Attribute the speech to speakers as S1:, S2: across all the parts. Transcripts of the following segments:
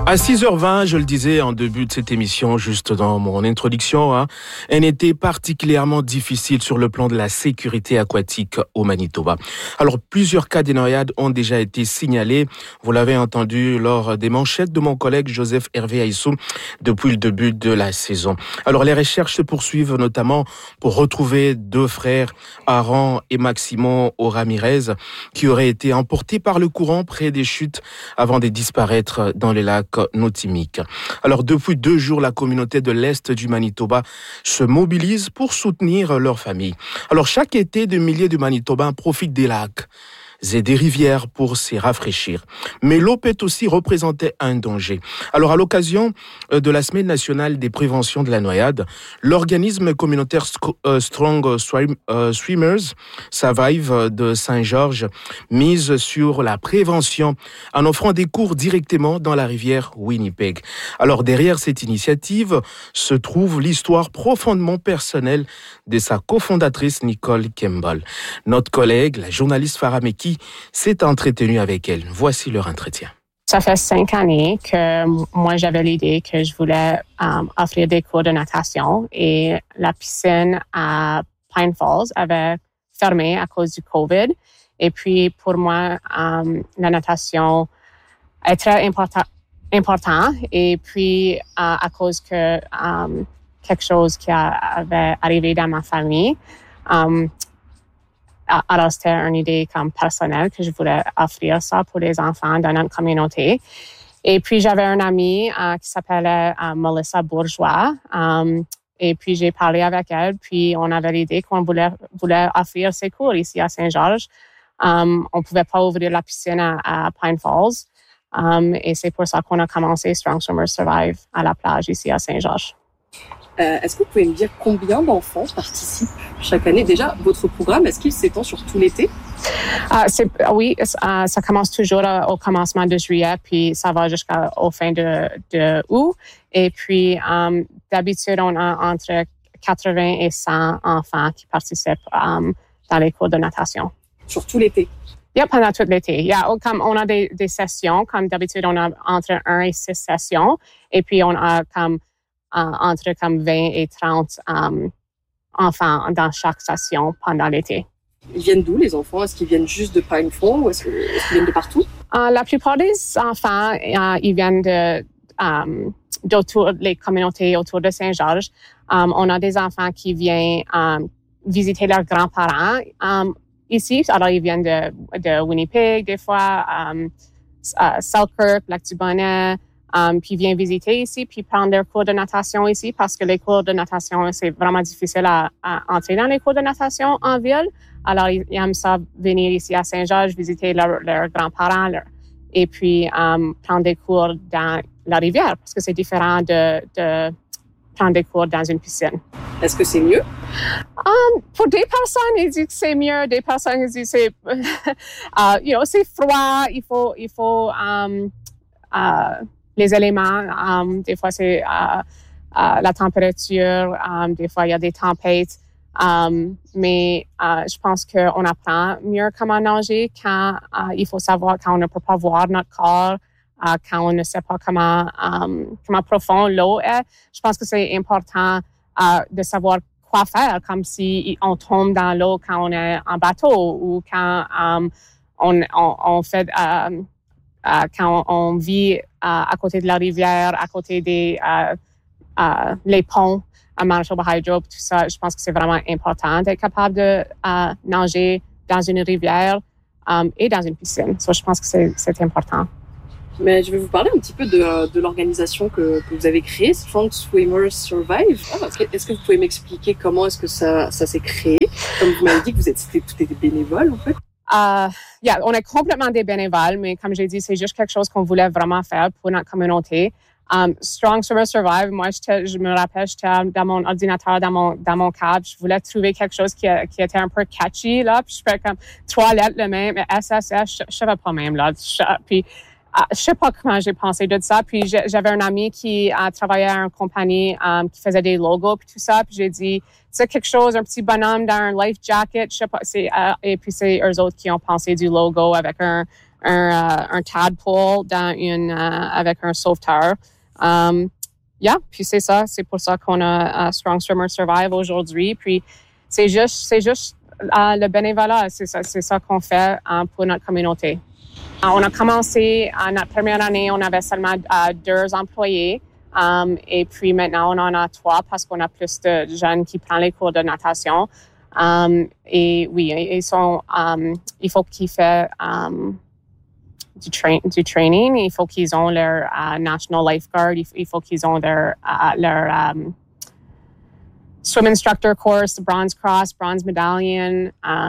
S1: À 6h20, je le disais en début de cette émission, juste dans mon introduction, un été particulièrement difficile sur le plan de la sécurité aquatique au Manitoba. Alors, plusieurs cas de noyade ont déjà été signalés. Vous l'avez entendu lors des manchettes de mon collègue Joseph Hervé Aissou depuis le début de la saison. Alors, les recherches se poursuivent notamment pour retrouver deux frères, Aaron et Maximo Ramirez, qui auraient été emportés par le courant près des chutes avant de disparaître dans les lacs Notimique. Alors, depuis 2 jours, la communauté de l'Est du Manitoba se mobilise pour soutenir leurs familles. Alors, chaque été, des milliers de Manitobans profitent des lacs et des rivières pour se rafraîchir. Mais l'eau peut aussi représenter un danger. Alors, à l'occasion de la Semaine nationale des préventions de la noyade, l'organisme communautaire Strong Swimmers Survive de Saint-Georges mise sur la prévention en offrant des cours directement dans la rivière Winnipeg. Alors, derrière cette initiative se trouve l'histoire profondément personnelle de sa cofondatrice Nicole Campbell. Notre collègue, la journaliste Farah Meki, s'est entretenue avec elle. Voici leur entretien.
S2: Ça fait 5 années que moi, j'avais l'idée que je voulais offrir des cours de natation et la piscine à Pine Falls avait fermé à cause du COVID. Et puis, pour moi, la natation est très important. Et puis, à cause que quelque chose qui avait arrivé dans ma famille, alors, c'était une idée comme personnelle que je voulais offrir ça pour les enfants dans notre communauté. Et puis, j'avais une amie qui s'appelait Melissa Bourgeois. Et puis, j'ai parlé avec elle. Puis, on avait l'idée qu'on voulait offrir ces cours ici à Saint-Georges. On pouvait pas ouvrir la piscine à Pine Falls. Et c'est pour ça qu'on a commencé Strong Swimmers Survive à la plage ici à Saint-Georges.
S3: Est-ce que vous pouvez me dire combien d'enfants participent chaque année? Déjà, votre programme, est-ce qu'il s'étend sur tout l'été?
S2: Oui, ça commence toujours au commencement de juillet, puis ça va jusqu'au fin de août. Et puis, d'habitude, on a entre 80 et 100 enfants qui participent dans les cours de natation.
S3: Sur tout l'été?
S2: Oui, pendant tout l'été. Comme on a des sessions, comme d'habitude, on a entre 1 et 6 sessions. Et puis, on a entre 20 et 30 enfants dans chaque session pendant l'été.
S3: Ils viennent d'où, les enfants? Est-ce qu'ils viennent juste de Pine Falls ou est-ce qu'ils viennent de partout?
S2: La plupart des enfants, ils viennent d'autour les communautés autour de Saint-Georges. On a des enfants qui viennent visiter leurs grands-parents ici. Alors, ils viennent de Winnipeg, des fois, Selkirk, Lac-du-Bonnet. Puis viennent visiter ici, puis prendre leurs cours de natation ici, parce que les cours de natation, c'est vraiment difficile à entrer dans les cours de natation en ville. Alors, ils aiment ça venir ici à Saint-Georges, visiter leurs grands-parents, et puis prendre des cours dans la rivière, parce que c'est différent de prendre des cours dans une piscine.
S3: Est-ce que c'est mieux?
S2: Pour des personnes, ils disent que c'est mieux. Des personnes, ils disent que c'est, c'est froid. Il faut les éléments, des fois c'est la température, des fois il y a des tempêtes, mais je pense qu'on apprend mieux comment nager quand il faut savoir, quand on ne peut pas voir notre corps, quand on ne sait pas comment profond l'eau est. Je pense que c'est important de savoir quoi faire, comme si on tombe dans l'eau quand on est en bateau ou quand on fait... quand on vit à côté de la rivière, à côté des les ponts à Manitoba Hydro, tout ça, je pense que c'est vraiment important d'être capable de nager dans une rivière et dans une piscine. So, je pense que c'est important.
S3: Mais je vais vous parler un petit peu de l'organisation que vous avez créée, Strong Swimmers Survive. Est-ce que vous pouvez m'expliquer comment est-ce que ça s'est créé? Comme vous m'avez dit que c'était des bénévoles, en fait.
S2: On est complètement des bénévoles, mais comme j'ai dit, c'est juste quelque chose qu'on voulait vraiment faire pour notre communauté. Strong Swimmers Survive, moi, je me rappelle, j'étais dans mon ordinateur, dans mon câble, je voulais trouver quelque chose qui était un peu catchy, là, puis je fais comme 3 lettres le même, SSS, je savais pas même, là, puis je sais pas comment j'ai pensé de ça, puis j'avais un ami qui travaillait à une compagnie qui faisait des logos, puis tout ça, puis j'ai dit, c'est quelque chose, un petit bonhomme dans un life jacket, je sais pas, et puis c'est eux autres qui ont pensé du logo avec un un tadpole avec un sauveteur. Puis c'est ça. C'est pour ça qu'on a Strong Swimmer Survive aujourd'hui. Puis c'est juste le bénévolat. C'est ça qu'on fait pour notre communauté. On a commencé notre première année, on avait seulement 2 employés. Et puis maintenant, on en a 3 parce qu'on a plus de jeunes qui prennent les cours de natation. Et oui, il faut qu'ils fassent du training. Il faut qu'ils aient leur National Lifeguard. Il faut qu'ils aient leur swim instructor course, bronze cross, bronze medallion,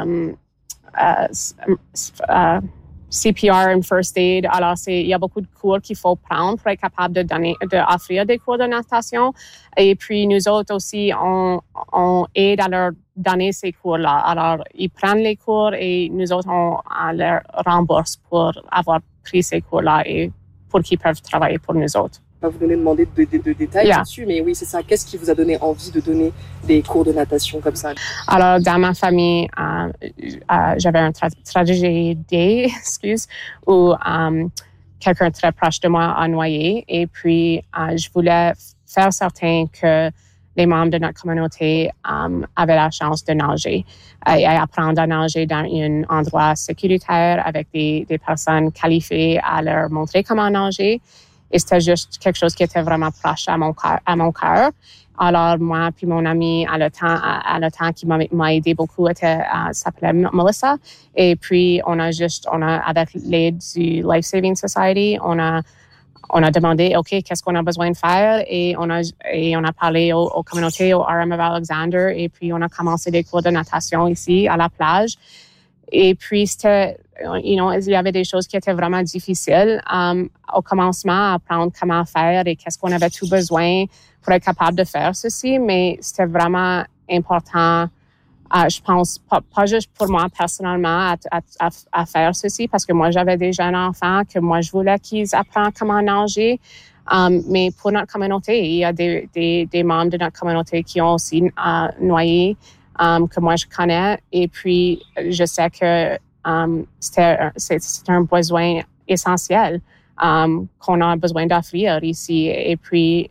S2: CPR and first aid. Alors, il y a beaucoup de cours qu'il faut prendre pour être capable d'offrir des cours de natation. Et puis, nous autres aussi, on aide à leur donner ces cours-là. Alors, ils prennent les cours et nous autres, on leur rembourse pour avoir pris ces cours-là et pour qu'ils peuvent travailler pour nous autres.
S3: Je ne vais pas vous demander de détails là-dessus, mais oui, c'est ça. Qu'est-ce qui vous a donné envie de donner des cours de natation comme ça?
S2: Alors, dans ma famille, j'avais une tragédie, où quelqu'un très proche de moi a noyé. Et puis, je voulais faire certain que les membres de notre communauté avaient la chance de nager et apprendre à nager dans un endroit sécuritaire avec des personnes qualifiées à leur montrer comment nager. Et c'était juste quelque chose qui était vraiment proche à mon cœur. Alors, moi puis mon amie, à le temps qui m'a aidé beaucoup, s'appelait Melissa. Et puis, avec l'aide du Life Saving Society, on a demandé, OK, qu'est-ce qu'on a besoin de faire? Et on a parlé aux communautés, au RM of Alexander. Et puis, on a commencé des cours de natation ici, à la plage. Et puis, c'était, il y avait des choses qui étaient vraiment difficiles au commencement, à apprendre comment faire et qu'est-ce qu'on avait tout besoin pour être capable de faire ceci. Mais c'était vraiment important, je pense, pas juste pour moi personnellement à faire ceci, parce que moi, j'avais des jeunes enfants que moi, je voulais qu'ils apprennent comment nager. Mais pour notre communauté, il y a des membres de notre communauté qui ont aussi noyé, que moi, je connais. Et puis, je sais que c'est un besoin essentiel qu'on a besoin d'offrir ici. Et puis,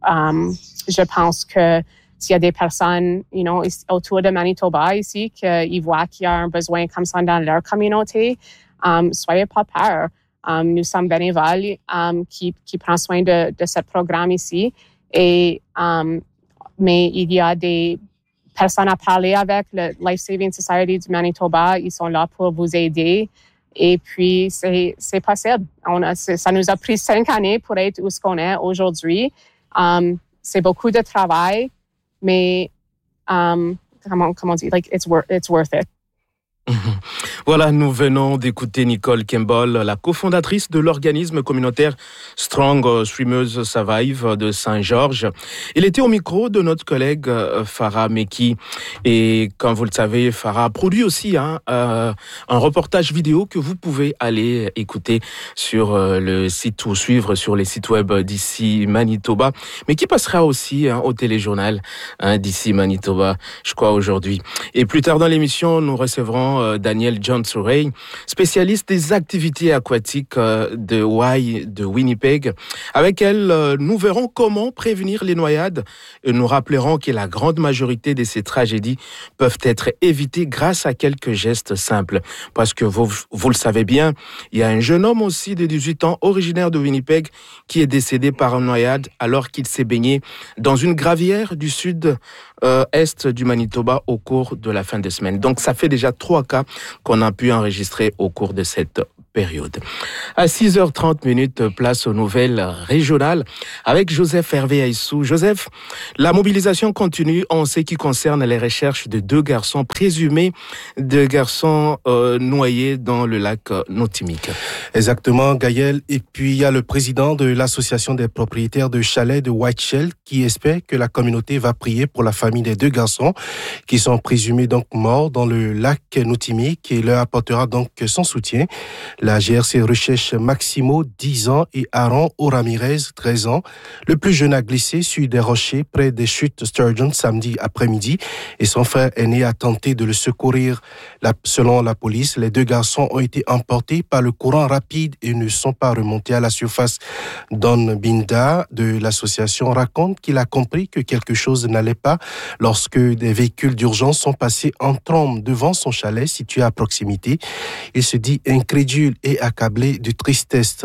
S2: je pense que s'il y a des personnes, autour de Manitoba ici, qu'ils voient qu'il y a un besoin comme ça dans leur communauté, soyez pas peur. Nous sommes bénévoles qui prennent soin de ce programme ici. Mais il y a des personnes à parler avec, le Life Saving Society du Manitoba. Ils sont là pour vous aider. Et puis, c'est possible. Ça nous a pris 5 années pour être où ce qu'on est aujourd'hui. C'est beaucoup de travail, mais comment on dit, it's worth it.
S1: Voilà, nous venons d'écouter Nicole Campbell, la cofondatrice de l'organisme communautaire Strong Swimmers Survive de Saint-Georges. Elle était au micro de notre collègue Farah Meki. Et comme vous le savez, Farah produit aussi un reportage vidéo que vous pouvez aller écouter sur le site ou suivre sur les sites web d'ici Manitoba, mais qui passera aussi au téléjournal d'ici Manitoba, je crois, aujourd'hui. Et plus tard dans l'émission, nous recevrons Daniel John Surrey, spécialiste des activités aquatiques de Winnipeg. Avec elle, nous verrons comment prévenir les noyades et nous rappellerons que la grande majorité de ces tragédies peuvent être évitées grâce à quelques gestes simples. Parce que vous le savez bien, il y a un jeune homme aussi de 18 ans, originaire de Winnipeg, qui est décédé par une noyade alors qu'il s'est baigné dans une gravière du sud-est du Manitoba au cours de la fin de semaine. Donc ça fait déjà 3 cas qu'on a pu enregistrer au cours de cette période. À 6h30, place aux nouvelles régionales avec Joseph Hervé Aissou. Joseph, la mobilisation continue en ce qui concerne les recherches de 2 garçons présumés de garçons noyés dans le lac Notimique.
S4: Exactement, Gaël. Et puis, il y a le président de l'association des propriétaires de chalets de Whiteshell qui espère que la communauté va prier pour la famille des 2 garçons qui sont présumés donc morts dans le lac Notimique et leur apportera donc son soutien. La GRC recherche Maximo, 10 ans, et Aaron Ramirez, 13 ans. Le plus jeune a glissé sur des rochers près des chutes Sturgeon samedi après-midi et son frère aîné a tenté de le secourir. Selon la police, les deux garçons ont été emportés par le courant rapide et ne sont pas remontés à la surface. Don Binda de l'association raconte qu'il a compris que quelque chose n'allait pas lorsque des véhicules d'urgence sont passés en trombe devant son chalet situé à proximité. Il se dit incrédule et accablé de tristesse.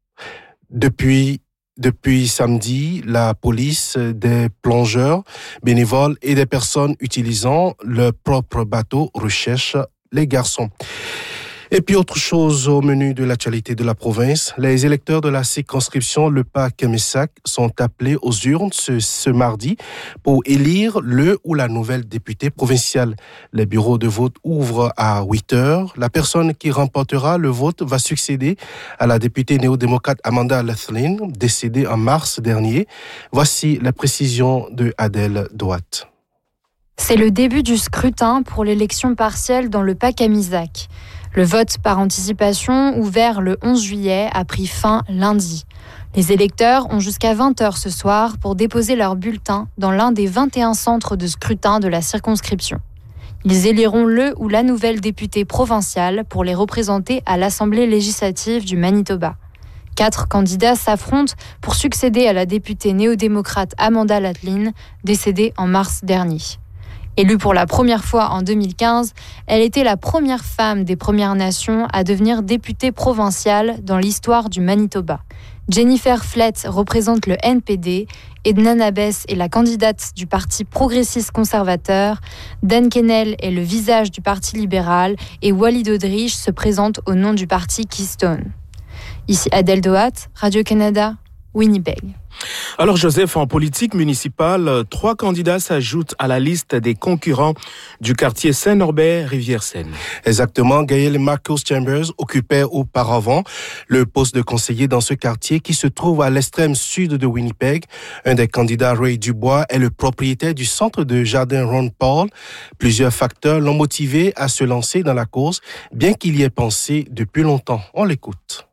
S4: Depuis samedi, la police, des plongeurs bénévoles et des personnes utilisant leur propre bateau recherchent les garçons. Et puis autre chose au menu de l'actualité de la province, les électeurs de la circonscription Le Pas-Kémésac sont appelés aux urnes ce mardi pour élire le ou la nouvelle députée provinciale. Les bureaux de vote ouvrent à 8h. La personne qui remportera le vote va succéder à la députée néo-démocrate Amanda Lethlin, décédée en mars dernier. Voici la précision de Adèle Douat.
S5: C'est le début du scrutin pour l'élection partielle dans le Pas-Kémésac. Le vote par anticipation, ouvert le 11 juillet, a pris fin lundi. Les électeurs ont jusqu'à 20h ce soir pour déposer leur bulletin dans l'un des 21 centres de scrutin de la circonscription. Ils éliront le ou la nouvelle députée provinciale pour les représenter à l'Assemblée législative du Manitoba. 4 candidats s'affrontent pour succéder à la députée néo-démocrate Amanda Lethlin, décédée en mars dernier. Élue pour la première fois en 2015, elle était la première femme des Premières Nations à devenir députée provinciale dans l'histoire du Manitoba. Jennifer Flett représente le NPD, Edna Nabes est la candidate du Parti progressiste conservateur, Dan Kennel est le visage du Parti libéral et Walid Odrich se présente au nom du Parti Keystone. Ici Adèle Doat, Radio-Canada, Winnipeg.
S1: Alors Joseph, en politique municipale, 3 candidats s'ajoutent à la liste des concurrents du quartier Saint-Norbert-Rivière-Seine.
S4: Exactement, Gaël Marcus Chambers occupait auparavant le poste de conseiller dans ce quartier qui se trouve à l'extrême sud de Winnipeg. Un des candidats, Ray Dubois, est le propriétaire du centre de jardin Ron Paul. Plusieurs facteurs l'ont motivé à se lancer dans la course, bien qu'il y ait pensé depuis longtemps. On l'écoute.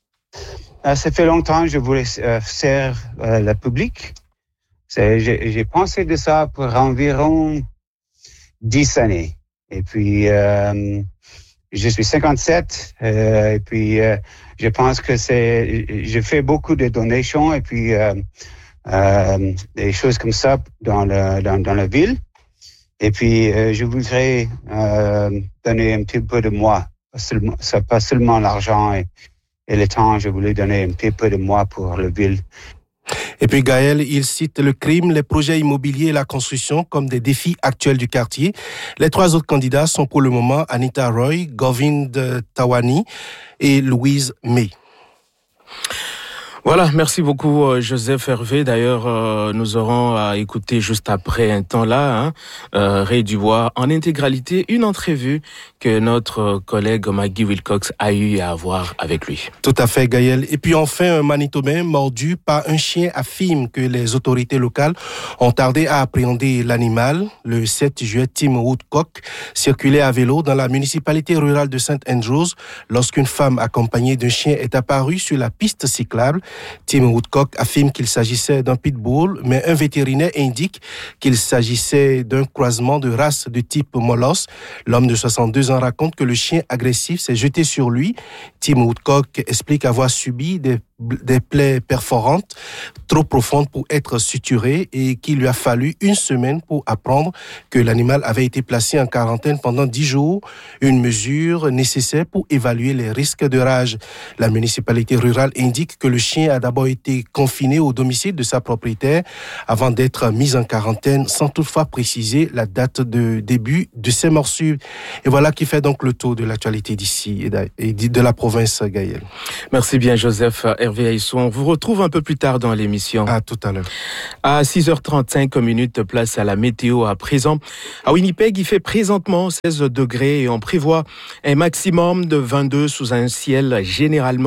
S6: Ça fait longtemps que je voulais servir le public. J'ai pensé de ça pour environ 10 années. Et puis, je suis 57. Et puis, je pense que je fais beaucoup de donations et puis des choses comme ça dans la ville. Et puis, je voudrais donner un petit peu de moi. Pas seulement l'argent et le temps, je voulais donner un petit peu de moi pour la ville.
S4: Et puis Gaël, il cite le crime, les projets immobiliers et la construction comme des défis actuels du quartier. Les 3 autres candidats sont pour le moment Anita Roy, Govind Tawani et Louise May.
S1: Voilà, merci beaucoup Joseph Hervé. D'ailleurs, nous aurons à écouter juste après un temps là, Ray Dubois en intégralité, une entrevue que notre collègue Maggie Wilcox a eu à avoir avec lui.
S4: Tout à fait, Gaël. Et puis enfin, un Manitobain mordu par un chien affirme que les autorités locales ont tardé à appréhender l'animal. Le 7 juillet, Tim Woodcock circulait à vélo dans la municipalité rurale de St. Andrews lorsqu'une femme accompagnée d'un chien est apparue sur la piste cyclable. Tim Woodcock affirme qu'il s'agissait d'un pitbull, mais un vétérinaire indique qu'il s'agissait d'un croisement de race de type Molosse. L'homme de 62 ans raconte que le chien agressif s'est jeté sur lui. Tim Woodcock explique avoir subi des plaies perforantes trop profondes pour être suturées et qu'il lui a fallu 1 semaine pour apprendre que l'animal avait été placé en quarantaine pendant 10 jours, une mesure nécessaire pour évaluer les risques de rage. La municipalité rurale indique que le chien a d'abord été confiné au domicile de sa propriétaire avant d'être mis en quarantaine sans toutefois préciser la date de début de ses morsures. Et voilà qui fait donc le tour de l'actualité d'ici et de la province, Gaël.
S1: Merci bien Joseph Hervé Haïsson. On vous retrouve un peu plus tard dans l'émission.
S4: À tout à l'heure.
S1: À 6h35, place à la météo à présent. À Winnipeg, il fait présentement 16 degrés et on prévoit un maximum de 22 sous un ciel généralement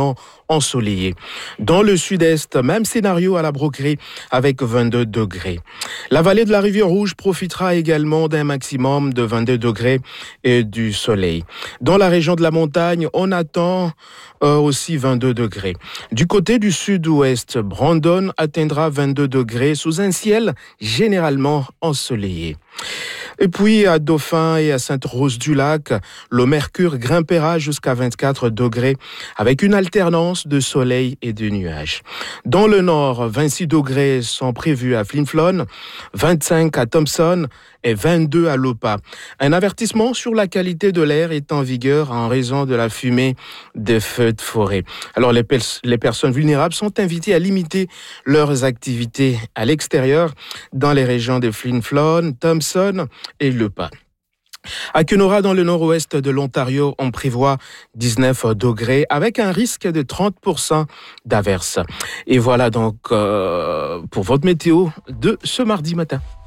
S1: ensoleillé. Dans le sud-est, même scénario à la Broquerie avec 22 degrés. La vallée de la Rivière Rouge profitera également d'un maximum de 22 degrés et du soleil. Dans la région de la montagne, on attend aussi 22 degrés. Du côté du sud-ouest, Brandon atteindra 22 degrés sous un ciel généralement ensoleillé. Et puis à Dauphin et à Sainte-Rose-du-Lac, le mercure grimpera jusqu'à 24 degrés avec une alternance de soleil et de nuages. Dans le nord, 26 degrés sont prévus à Flin Flon, 25 à Thompson et 22 à Lopa. Un avertissement sur la qualité de l'air est en vigueur en raison de la fumée des feux de forêt. Alors les personnes vulnérables sont invitées à limiter leurs activités à l'extérieur dans les régions de Flin Flon, Thompson et Lopa. À Kenora, dans le nord-ouest de l'Ontario, on prévoit 19 degrés avec un risque de 30% d'averse. Et voilà donc pour votre météo de ce mardi matin.